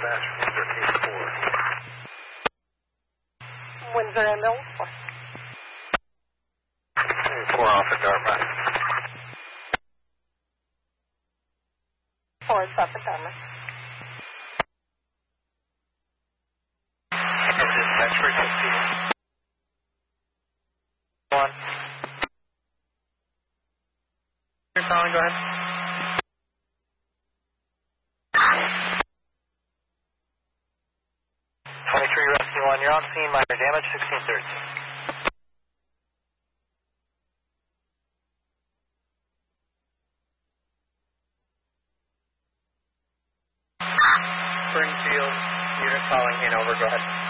dispatch, Windsor case 4. Windsor ambulance 4. 4 off at Dartmouth. 4 is up at Dartmouth. Dispatch frequency. 1. You're calling, go ahead. 23 Rescue 1, you're on scene, minor damage, 1613. Springfield, unit calling in, over, go ahead.